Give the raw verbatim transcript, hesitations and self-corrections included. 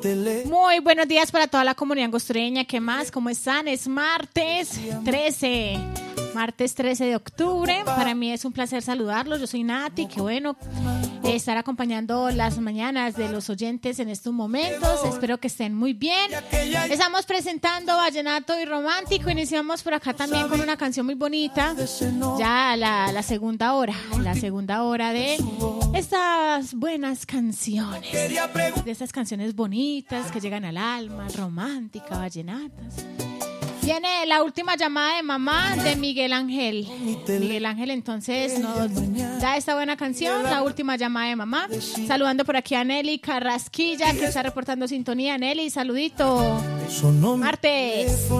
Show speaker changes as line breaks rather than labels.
Muy buenos días para toda la comunidad angostureña. ¿Qué más? ¿Cómo están? Es martes trece. Martes trece de octubre. Para mí es un placer saludarlos. Yo soy Nati. Qué bueno estar acompañando las mañanas de los oyentes en estos momentos. Espero que estén muy bien. Estamos presentando Vallenato y Romántico. Iniciamos por acá también con una canción muy bonita. Ya la, la segunda hora. La segunda hora de estas buenas canciones. De estas canciones bonitas que llegan al alma, románticas, vallenatas. Viene la última llamada de mamá de Miguel Ángel. Miguel Ángel entonces nos da esta buena canción, la última llamada de mamá. Saludando por aquí a Nelly Carrasquilla, que está reportando sintonía. Nelly, saludito. Martes.